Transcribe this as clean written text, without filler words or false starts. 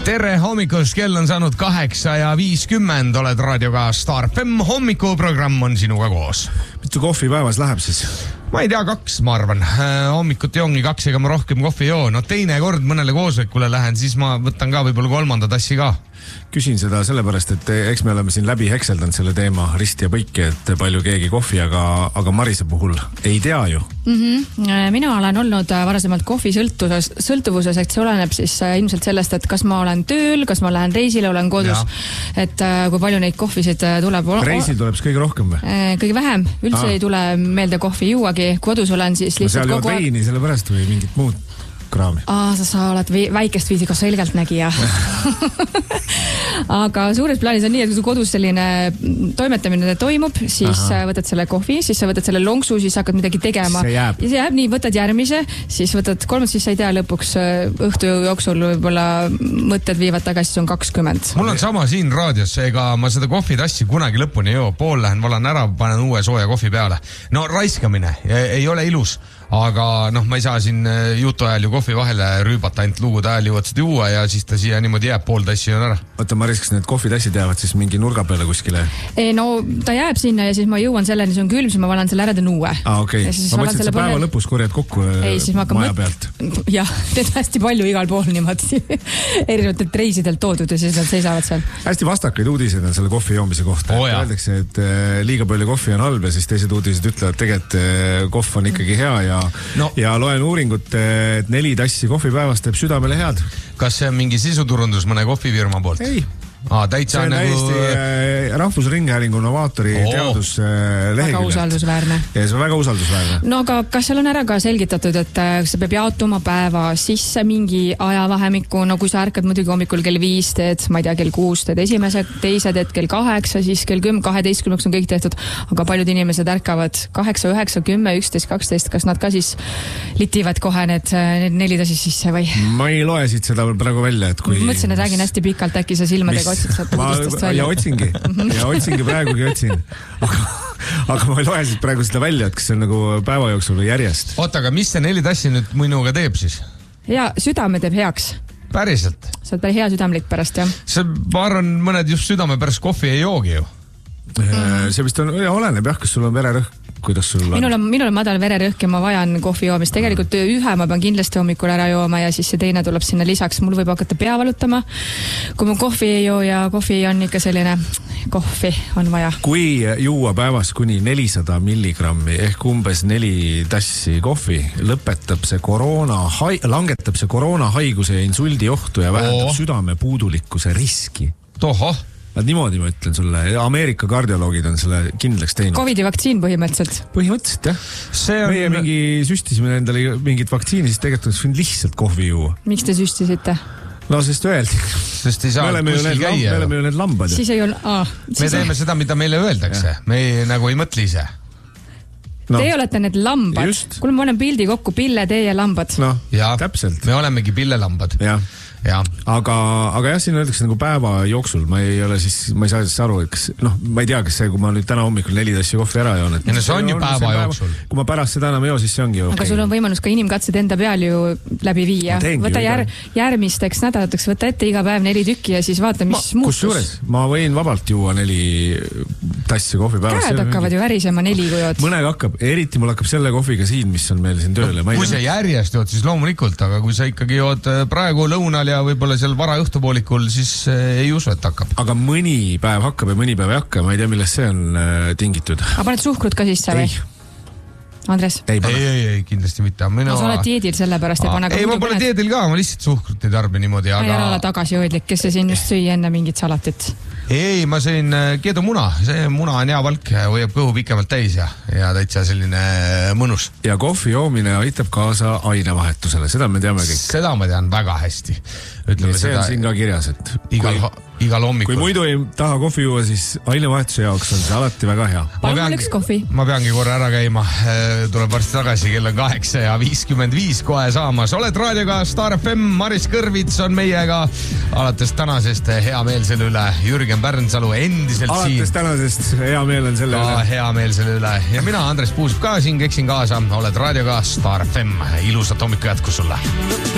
Tere hommikust, kell on saanud 8:50, oled raadioga Star FM, hommikuprogramm on sinuga koos. Mitu kohvi päevas läheb siis? Ma ei tea, 2, ma arvan. Hommikuti ongi 2, ega ma rohkem kohvi joo. No teine kord mõnele koosolekule lähen, siis ma võtan ka võib-olla 3. tassi ka. Küsin seda sellepärast, et eks me oleme siin läbi hekseldanud selle teema risti ja põiki, et palju keegi kohvi, aga Marise puhul ei tea ju. Mina olen olnud varasemalt kohvi sõltuvuses, et see oleneb siis ilmselt sellest, et kas ma olen tööl, kas ma lähen reisile, olen kodus, et kui palju neid kohvisid tuleb. Reisil tuleb kõige rohkem või? Kõige vähem, üldse ei tule meelde kohvi juuagi, kodus olen siis lihtsalt kogu aeg. Seal jood veini sellepärast või mingit muud kraami? Sa oled väikest viisi ka selgeltnägija. Aga suures plaanis on nii, et kui kodus selline toimetamine toimub, siis võtad selle kohvi, siis sa võtad selle lonksu, siis hakkad midagi tegema. Ja see jääb nii, võtad järgmise, siis võtad 3, siis sa ei tea lõpuks õhtu jooksul võib-olla mõtted viivad tagasi, siis on 20. Mul on sama siin raadios, ega ma seda kohvitassi kunagi lõpuni joo, pool lähen, valan ära, panen uue sooja kohvi peale. No raiskamine ei ole ilus. Aga ma ei saa siin jutu ajal ju kohvi vahele rüübata, ainult lugude ajal jõuad seda juua ja siis ta siia niimoodi jääb, pool tassi on ära. Oota, Maris, kas need kohvitassid jäävad siis mingi nurga peale kuskile? No ta jääb sinna ja siis ma jõuan selleni, see on külm, siis ma valan selle ära teen uue. Okei. Ma mõtlesin, et sa päeva lõpus korjad kokku maja pealt. Jah, need hästi palju igal pool niimoodi erinevatelt reisidelt toodud ja siis nad seisavad seal. Hästi vastakaid uudiseid on selle kohvi joomise kohta. Öeldakse, et liiga palju kohvi on halb ja siis teised uudised ütlevad, tegelikult kohv on ikkagi hea ja loen uuringut, et 4 tassi kohvi päevast teeb südamele head. Kas see on mingi sisuturundus mõne kohvifirma poolt? Ei. Täitsa see on täiesti Rahvusringhäälingu Novaatori teadusleheküljelt. Väga usaldusväärne. Ja see on väga usaldusväärne. No aga kas seal on ära ka selgitatud, et see peab jaotuma päeva sisse mingi ajavahemikku, no kui sa ärkad muidugi hommikul kell 5 teed, ma ei tea, kell 6 teed esimese, teise teed kell 8, siis kell 10, 12 on kõik tehtud, aga paljud inimesed ärkavad 8, 9, 10, 11, 12, kas nad ka siis litivad kohe need 4 tassi sisse või? Ma ei loe siit seda praegu välja, et kui... Mõtlesin, et räägin hästi pikalt, äkki sa silmadega ja otsingi praegugi otsin. Aga ma ei loe siit praegu seda välja, et kas see on nagu päeva jooksul või järjest. Oota, aga mis see 4 tassi nüüd minuga teeb siis? Ja südame teeb heaks. Päriselt? Sa oled päris hea südamlik pärast, jah. Ma arvan, mõned just südame pärast kohvi ei joogi ju. See vist on, oleneb jah, kas sul on vererõhk. Kuidas sul on? Minul on madal vererõhk ja ma vajan kohvi joomist. Tegelikult ühe ma pean kindlasti hommikul ära jooma ja siis see teine tuleb sinna lisaks. Mul võib hakata pea valutama, kui ma kohvi ei joo ja kohvi on ikka selline kohvi on vaja. Kui juua päevas kuni 400 milligrammi ehk umbes 4 tassi kohvi, lõpetab see langetab see koroonahaiguse ja insuldi ohtu ja vähendab südame puudulikkuse riski. Tohoh! Niimoodi ma ütlen sulle, Ameerika kardioloogid on selle kindlaks teinud. Covidi vaktsiin põhimõtteliselt? Põhimõtteliselt, jah. Meie mingi süstisime endale mingit vaktsiini, siis tegelikult võin lihtsalt kohvi juua. Miks te süstisite? No, sest öeldi. Sest ei saa kuskil käia. Me oleme ju need lambad. Siis ei ole... Me teeme seda, mida meile öeldakse. Me nagu ei mõtle ise. Teie olete need lambad. Kuule, ma olen pildi kokku, pille, teie lambad. No, täpselt. Me olemegi pillelambad. Jah. Aga jah, siin öeldakse nagu päeva jooksul, ma ei saa siis aru, et kas, ma ei tea, kas see, kui ma nüüd täna hommikul 4 tassi kohvi ära joon. Ja see on ju päeva jooksul. Kui ma pärast seda enam joo, siis see ongi okei. Aga sul on võimalus ka inimkatsed enda peal ju läbi viia. Võta järgmisteks nädalateks, võta ette iga päev 4 tükki ja siis vaata, mis muutus. Kusjuures, ma võin vabalt juua 4 tassi kohvi päevas. Käed hakkavad ju värisema 4 kui jood. Mõnega hakkab, eriti mul hakkab selle kohviga siin, mis on meil siin tööle. Kui sa järjest jood, siis loomulikult, aga kui sa ikkagi jood praegu lõunal ja võib-olla seal vara õhtupoolikul, siis ei usu, et hakkab. Aga mõni päev hakkab ja mõni päev ei hakka, ma ei tea, millest see on tingitud. Aga paned suhkrut ka sisse või? Andres? Ei, kindlasti mitte. Sa oled dieedil sellepärast ei pane. Ei, ma pole dieedil ka, ma lihtsalt suhkrut ei tarbi niimoodi. Ei ära ole tagasihoidlik, kes see siin just sõi enne mingit salatit. Ei, ma sõin keedumuna. See muna on hea valk, hoiab kõhu pikemalt täis ja täitsa selline mõnus. Ja kohvi joomine aitab kaasa ainevahetusele, seda me teame kõik. Seda ma tean väga hästi. See on siin ka kirjas, et igal hommikul. Kui muidu ei taha kohvi juua, siis ainevahetuse jaoks on see alati väga hea. Palun üks kohvi. Ma peangi korra ära käima. Tuleb varsti tagasi, kell on 8:55 kohe saamas. Oled raadioga Star FM, Maris Kõrvits on meiega alates tänasest. Hea meel selle üle. Jürgen Pärnsalu endiselt siin. Alates tänasest hea meel on selle üle. Hea meel selle üle. Ja mina, Andres Puusup ka siin keksin kaasa. Oled raadioga Star FM. Ilusat hommikku jätku sulle.